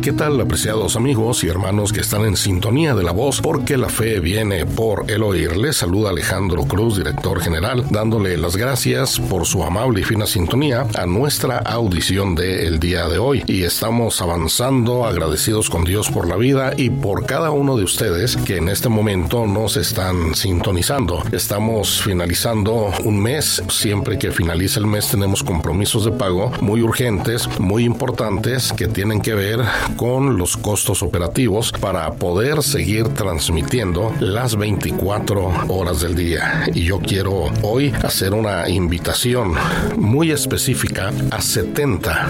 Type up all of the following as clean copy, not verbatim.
¿qué tal, apreciados amigos y hermanos que están en sintonía de la voz? Porque la fe viene por el oír. Les saluda Alejandro Cruz, director general, dándole las gracias por su amable y fina sintonía a nuestra audición del día de hoy. Y estamos avanzando, agradecidos con Dios por la vida y por cada uno de ustedes que en este momento nos están sintonizando. Estamos finalizando un mes. Siempre que finaliza el mes tenemos compromisos de pago muy urgentes, muy importantes, que tienen que ver con los costos operativos para poder seguir transmitiendo las 24 horas del día. Y yo quiero hoy hacer una invitación muy específica a 70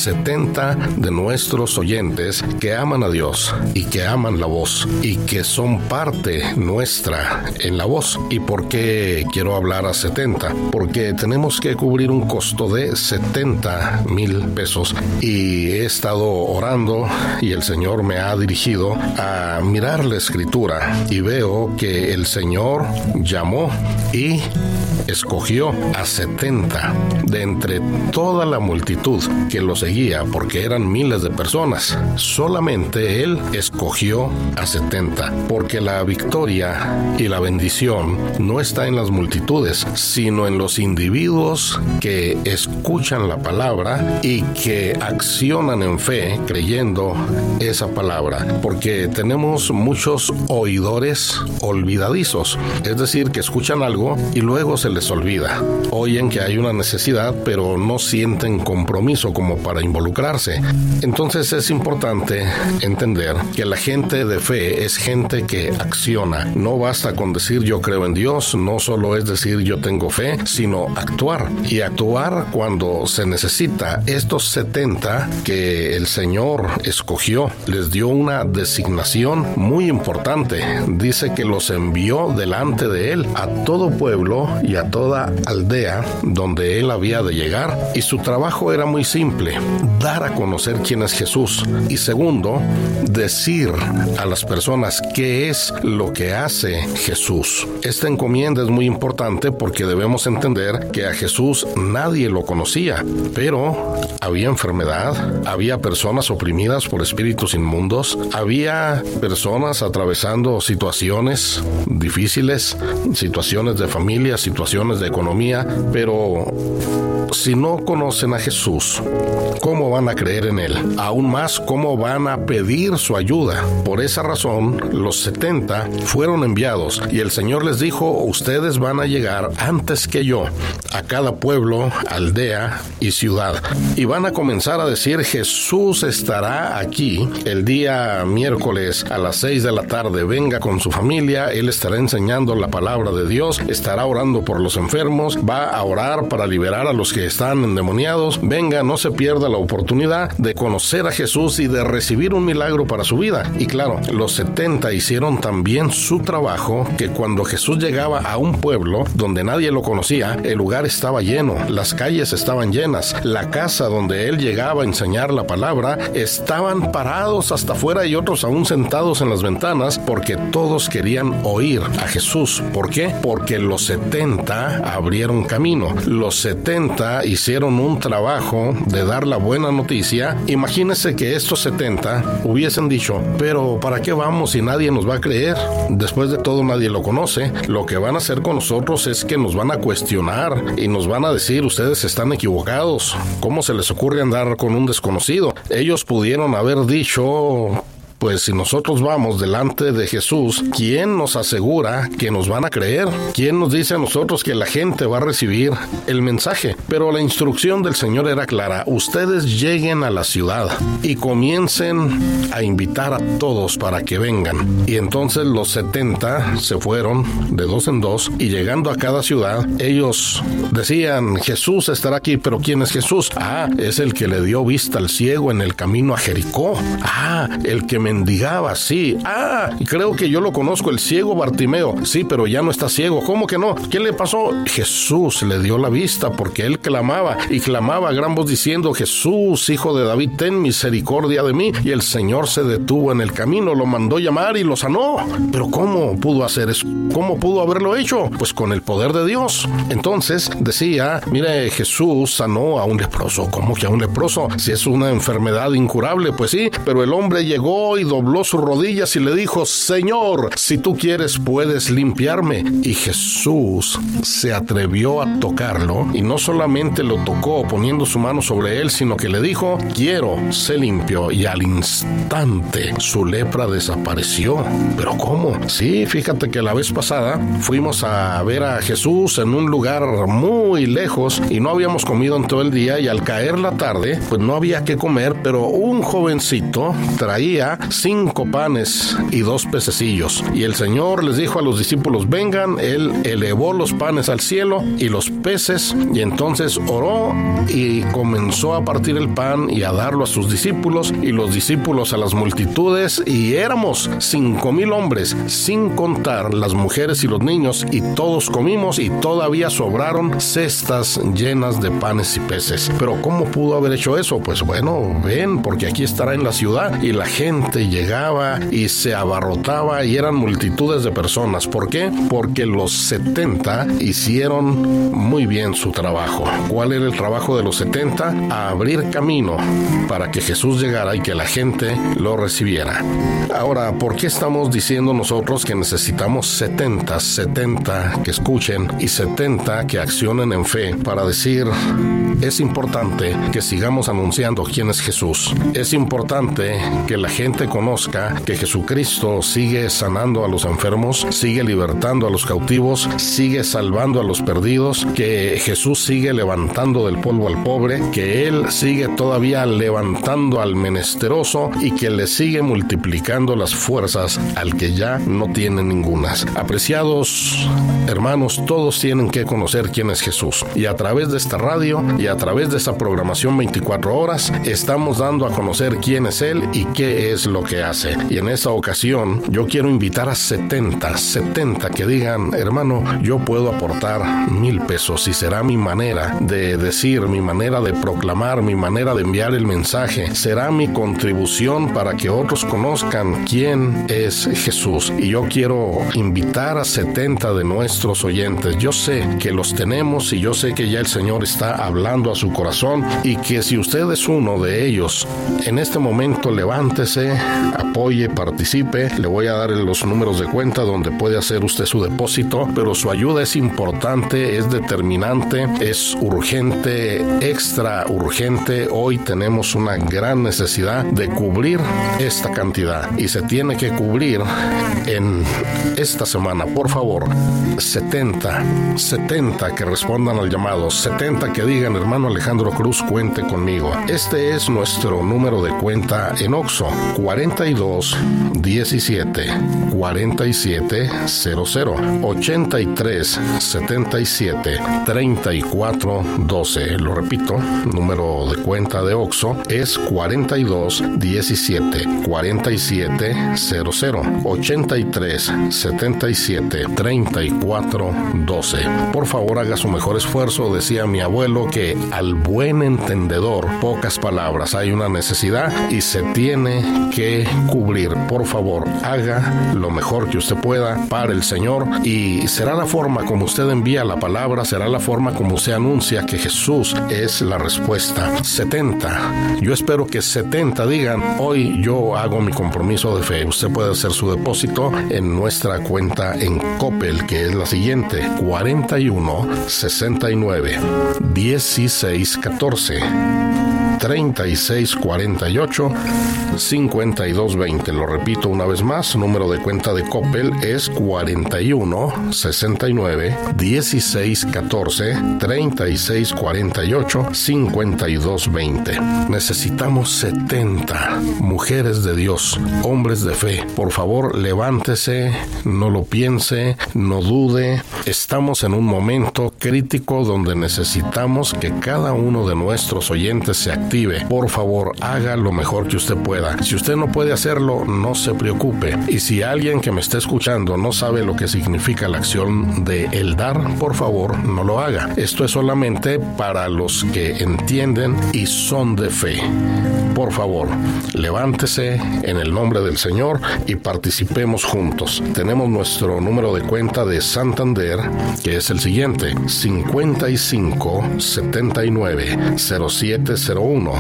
de nuestros oyentes que aman a Dios y que aman la voz y que son parte nuestra en la voz. ¿Y por qué quiero hablar a 70? Porque tenemos que cubrir un costo de 70,000 pesos y he estado orando y el Señor me ha dirigido a mirar la Escritura y veo que el Señor llamó y escogió a 70 de entre toda la multitud que lo seguía, porque eran miles de personas. Solamente Él escogió a 70, porque la victoria y la bendición no está en las multitudes, sino en los individuos que escuchan la palabra y que accionan en fe creyendo esa palabra, porque tenemos muchos oidores olvidadizos, es decir, que escuchan algo y luego se les olvida. Oyen que hay una necesidad, pero no sienten compromiso como para involucrarse. Entonces es importante entender que la gente de fe es gente que acciona. No basta con decir yo creo en Dios, no solo es decir yo tengo fe, sino actuar. Y actuar cuando se necesita. Estos 70 que el Señor escogió, les dio una designación muy importante. Dice que los envió delante de Él a todo pueblo y a toda aldea donde Él había de llegar. Y su trabajo era muy simple: dar a conocer quién es Jesús. Y segundo, decir a las personas qué es lo que hace Jesús. Esta encomienda es muy importante porque debemos entender que a Jesús nadie lo conocía, pero había enfermedad, había personas oprimidas por espíritus inmundos, había personas atravesando situaciones difíciles, situaciones de familia, situaciones de economía, pero si no conocen a Jesús, ¿cómo van a creer en Él? Aún más, ¿cómo van a pedir su ayuda? Por esa razón, los 70 fueron enviados y el Señor les dijo: ustedes van a llegar antes que yo a cada pueblo, aldea y ciudad, y van a comenzar a decir: Jesús estará aquí el día miércoles a las 6 de la tarde, venga con su familia, Él estará enseñando la palabra de Dios, estará orando por los enfermos, va a orar para liberar a los que están endemoniados. Venga, no se pierda la oportunidad de conocer a Jesús y de recibir un milagro para su vida. Y claro, los 70 hicieron también su trabajo, que cuando Jesús llegaba a un pueblo donde nadie lo conocía, el lugar estaba lleno, las calles estaban llenas, la casa donde Él llegaba a enseñar la palabra estaban parados hasta afuera y otros aún sentados en las ventanas, porque todos querían oír a Jesús. ¿Por qué? Porque los 70 abrieron camino. Los 70 hicieron un trabajo de dar la buena noticia. Imagínense que estos 70 hubiesen dicho: pero ¿para qué vamos si nadie nos va a creer? Después de todo, nadie lo conoce. Lo que van a hacer con nosotros es que nos van a cuestionar y nos van a decir: ustedes están equivocados. ¿Cómo se les ocurre andar con un desconocido? Ellos pudieron haber dicho: pues si nosotros vamos delante de Jesús, ¿quién nos asegura que nos van a creer? ¿Quién nos dice a nosotros que la gente va a recibir el mensaje? Pero la instrucción del Señor era clara: ustedes lleguen a la ciudad y comiencen a invitar a todos para que vengan. Y entonces los 70 se fueron de dos en dos, y llegando a cada ciudad, ellos decían: Jesús estará aquí. ¿Pero quién es Jesús? Es el que le dio vista al ciego en el camino a Jericó. El que me mendigaba, sí. Creo que yo lo conozco, el ciego Bartimeo. Sí, pero ya no está ciego. ¿Cómo que no? ¿Qué le pasó? Jesús le dio la vista porque él clamaba y clamaba a gran voz diciendo: Jesús, hijo de David, ten misericordia de mí. Y el Señor se detuvo en el camino, lo mandó llamar y lo sanó. Pero ¿cómo pudo hacer eso? ¿Cómo pudo haberlo hecho? Pues con el poder de Dios. Entonces decía: mire, Jesús sanó a un leproso. ¿Cómo que a un leproso? Si es una enfermedad incurable, pues sí, pero el hombre llegó y dobló sus rodillas y le dijo: Señor, si tú quieres puedes limpiarme. Y Jesús se atrevió a tocarlo, y no solamente lo tocó poniendo su mano sobre él, sino que le dijo: quiero, sé limpio. Y al instante su lepra desapareció. ¿Pero cómo? Sí, fíjate que la vez pasada fuimos a ver a Jesús en un lugar muy lejos y no habíamos comido en todo el día, y al caer la tarde pues no había que comer, pero un jovencito traía 5 panes y 2 pececillos, y el Señor les dijo a los discípulos: vengan. Él elevó los panes al cielo y los peces, y entonces oró y comenzó a partir el pan y a darlo a sus discípulos, y los discípulos a las multitudes, y éramos 5,000 hombres, sin contar las mujeres y los niños, y todos comimos y todavía sobraron cestas llenas de panes y peces. Pero ¿cómo pudo haber hecho eso? Pues bueno, ven, porque aquí estará en la ciudad, y la gente llegaba y se abarrotaba y eran multitudes de personas. ¿Por qué? Porque los 70 hicieron muy bien su trabajo. ¿Cuál era el trabajo de los 70? A abrir camino para que Jesús llegara y que la gente lo recibiera. Ahora, ¿por qué estamos diciendo nosotros que necesitamos 70 que escuchen y 70 que accionen en fe para decir: es importante que sigamos anunciando quién es Jesús? Es importante que la gente conozca que Jesucristo sigue sanando a los enfermos, sigue libertando a los cautivos, sigue salvando a los perdidos, que Jesús sigue levantando del polvo al pobre, que Él sigue todavía levantando al menesteroso y que le sigue multiplicando las fuerzas al que ya no tiene ningunas. Apreciados hermanos, todos tienen que conocer quién es Jesús, y a través de esta radio y a través de esta programación 24 horas estamos dando a conocer quién es Él y qué es lo que hace. Y en esta ocasión yo quiero invitar a 70 que digan: hermano, yo puedo aportar 1,000 pesos, y será mi manera de decir, mi manera de proclamar, mi manera de enviar el mensaje, será mi contribución para que otros conozcan quién es Jesús. Y yo quiero invitar a 70 de nuestros oyentes. Yo sé que los tenemos, y yo sé que ya el Señor está hablando a su corazón, y que si usted es uno de ellos, en este momento levántese, apoye, participe. Le voy a dar los números de cuenta donde puede hacer usted su depósito, pero su ayuda es importante, es determinante, es urgente, extra urgente. Hoy tenemos una gran necesidad de cubrir esta cantidad, y se tiene que cubrir en esta semana. Por favor, 70 que respondan al llamado, 70 que digan: hermano Alejandro Cruz, cuente conmigo. Este es nuestro número de cuenta en OXXO: 42 17 47 00 83 77 34 12. Lo repito, número de cuenta de OXXO es 42 17 47 00 83 77 34 12. Por favor, haga su mejor esfuerzo. Decía mi abuelo que al buen entendedor pocas palabras. Hay una necesidad y se tiene que cubrir. Por favor, haga lo mejor que usted pueda para el Señor, y será la forma como usted envía la palabra, será la forma como usted anuncia que Jesús es la respuesta. 70. Yo espero que 70 digan: hoy yo hago mi compromiso de fe. Usted puede hacer su depósito en nuestra cuenta en Coppel, que es la siguiente: 41 69 16 14 36 48 52 20. Lo repito una vez más, número de cuenta de Coppel es 41 69 16 14 36 48 52 20. Necesitamos 70 mujeres de Dios, hombres de fe. Por favor, levántese, no lo piense, no dude. Estamos en un momento crítico donde necesitamos que cada uno de nuestros oyentes se active motive. Por favor, haga lo mejor que usted pueda. Si usted no puede hacerlo, no se preocupe. Y si alguien que me está escuchando no sabe lo que significa la acción de el dar, por favor, no lo haga. Esto es solamente para los que entienden y son de fe. Por favor, levántese en el nombre del Señor y participemos juntos. Tenemos nuestro número de cuenta de Santander, que es el siguiente: 55 79 0701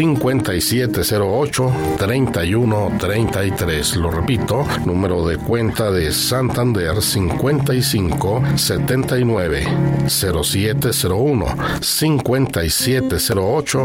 5708 31 33. Lo repito, número de cuenta de Santander: 55 79 0701 5708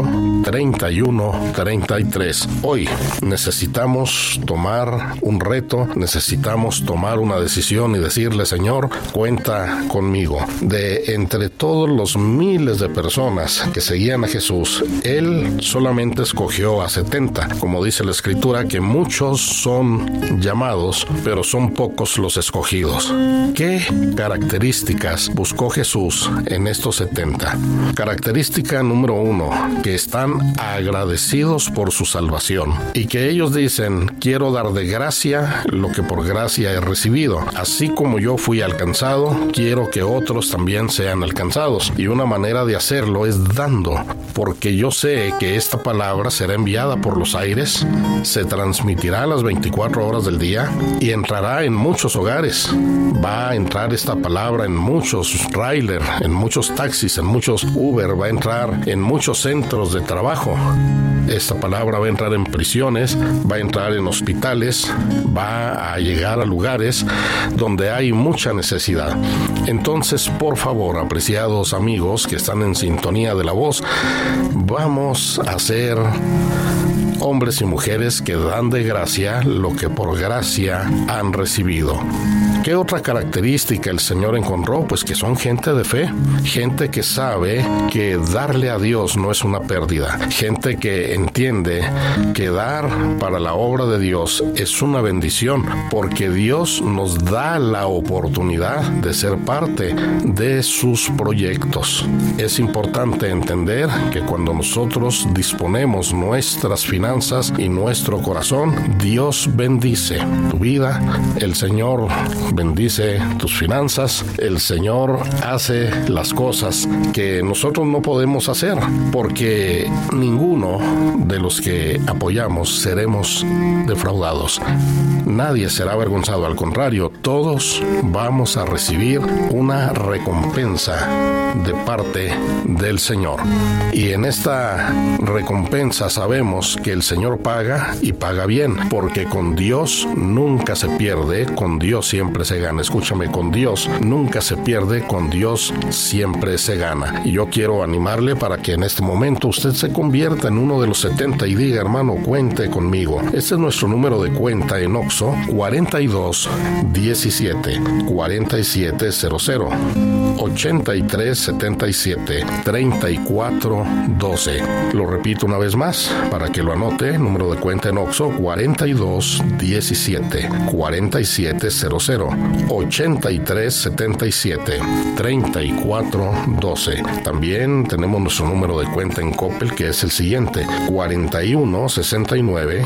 31 33. Hoy necesitamos tomar un reto, necesitamos tomar una decisión y decirle: Señor, cuenta conmigo. De entre todos los miles de personas que seguían a Jesús, Él solamente escogió a 70. Como dice la Escritura, que muchos son llamados, pero son pocos los escogidos. ¿Qué características buscó Jesús en estos 70? Característica número 1, que están agradecidos por su salvación y que ellos dicen: quiero dar de gracia lo que por gracia he recibido. Así como yo fui alcanzado, quiero que otros también sean alcanzados. Y una manera de hacerlo es dando, porque yo sé que esta palabra será enviada por los aires, se transmitirá a las 24 horas del día y entrará en muchos hogares. Va a entrar esta palabra en muchos trailer, en muchos taxis, en muchos Uber, va a entrar en muchos centros de trabajo. Esta palabra va a entrar en prisiones, va a entrar en hospitales, va a llegar a lugares donde hay mucha necesidad. Entonces, por favor, apreciados amigos que están en sintonía de la voz, vamos a ser hombres y mujeres que dan de gracia lo que por gracia han recibido. ¿Qué otra característica el Señor encontró? Pues que son gente de fe, gente que sabe que darle a Dios no es una pérdida, gente que entiende que dar para la obra de Dios es una bendición, porque Dios nos da la oportunidad de ser parte de sus proyectos. Es importante entender que cuando nosotros disponemos nuestras finanzas y nuestro corazón, Dios bendice tu vida, el Señor bendice tus finanzas, el Señor hace las cosas que nosotros no podemos hacer, porque ninguno de los que apoyamos seremos defraudados. Nadie será avergonzado, al contrario, todos vamos a recibir una recompensa de parte del Señor. Y en esta recompensa sabemos que el Señor paga y paga bien, porque con Dios nunca se pierde, con Dios siempre se gana. Escúchame, con Dios nunca se pierde, con Dios siempre se gana. Y yo quiero animarle para que en este momento usted se convierta en uno de los 70 y diga: hermano, cuente conmigo. Este es nuestro número de cuenta en Oxxo: 42 17 47 00 83 77 34 12. Lo repito una vez más para que lo anote: número de cuenta en Oxxo: 42 17 47 00 83 77 34 12. También tenemos nuestro número de cuenta en Coppel, que es el siguiente: 41 69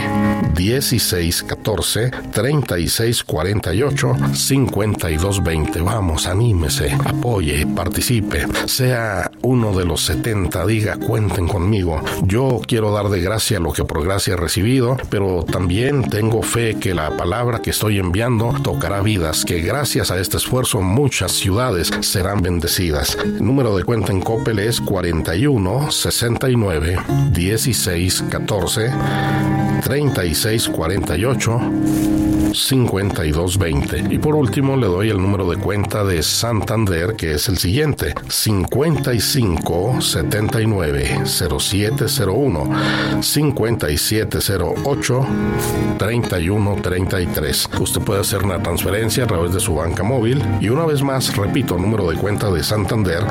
16 14 36 48 52 20. Vamos, anímese, apoye, participe, sea uno de los 70, diga: cuenten conmigo. Yo quiero dar de gracia lo que por gracia he recibido, pero también tengo fe que la palabra que estoy enviando tocará vidas, que gracias a este esfuerzo muchas ciudades serán bendecidas. El número de cuenta en Coppel es 41 69 16 14 36 48 5220. Y por último le doy el número de cuenta de Santander, que es el siguiente: 55 79 0701 5708 31 33. Usted puede hacer una transferencia a través de su banca móvil. Y una vez más, repito, número de cuenta de Santander: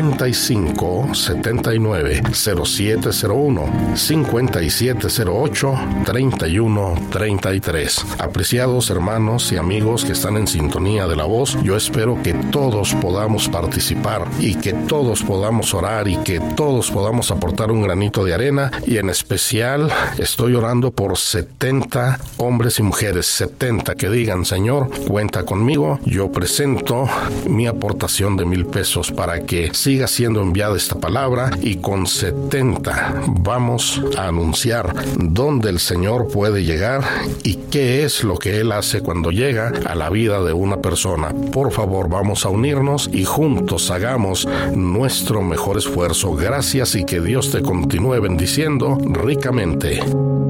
55 79 0701 5708 888-3133. Apreciados hermanos y amigos que están en sintonía de La Voz, yo espero que todos podamos participar y que todos podamos orar y que todos podamos aportar un granito de arena, y en especial estoy orando por 70 hombres y mujeres, 70 que digan: Señor, cuenta conmigo, yo presento mi aportación de $1,000 para que siga siendo enviada esta palabra, y con 70 vamos a anunciar dónde el Señor puede llegar y qué es lo que Él hace cuando llega a la vida de una persona. Por favor, vamos a unirnos y juntos hagamos nuestro mejor esfuerzo. Gracias, y que Dios te continúe bendiciendo ricamente.